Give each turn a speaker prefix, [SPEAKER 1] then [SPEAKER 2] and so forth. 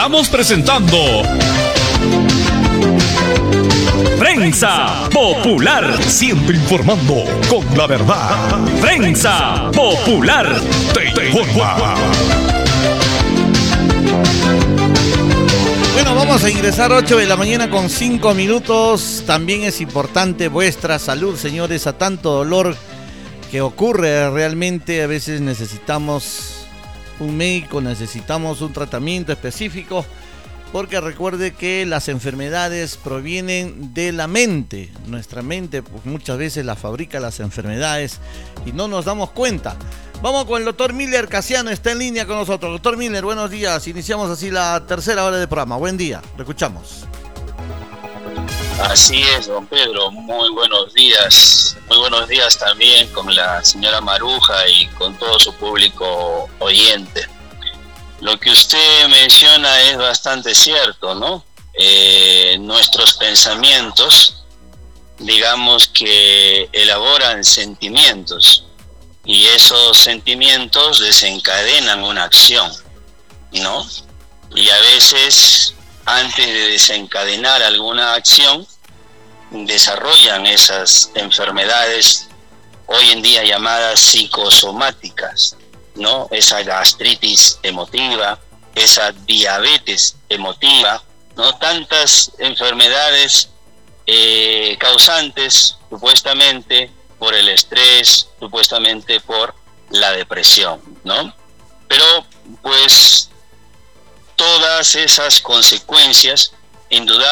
[SPEAKER 1] Estamos presentando Prensa Popular, siempre informando con la verdad. Prensa Popular te informa.
[SPEAKER 2] Bueno, vamos a ingresar 8 de la mañana con 5 minutos. También es importante vuestra salud, señores, a tanto dolor que ocurre realmente. A veces necesitamos un médico, necesitamos un tratamiento específico, porque recuerde que las enfermedades provienen de la mente. Nuestra mente pues, muchas veces la fabrica las enfermedades y no nos damos cuenta. Vamos con el doctor Miller Casiano, está en línea con nosotros. Doctor Miller, buenos días. Iniciamos así la tercera hora del programa. Buen día, lo escuchamos.
[SPEAKER 3] Así es, don Pedro, muy buenos días. Muy buenos días también con la señora Maruja y con todo su público oyente. Lo que usted menciona es bastante cierto, ¿no? Nuestros pensamientos, digamos que elaboran sentimientos y esos sentimientos desencadenan una acción, ¿no? Y a veces, antes de desencadenar alguna acción, desarrollan esas enfermedades hoy en día llamadas psicosomáticas, ¿no? Esa gastritis emotiva, esa diabetes emotiva, ¿no? Tantas enfermedades causantes supuestamente por el estrés, supuestamente por la depresión, ¿no? Pero pues todas esas consecuencias indudablemente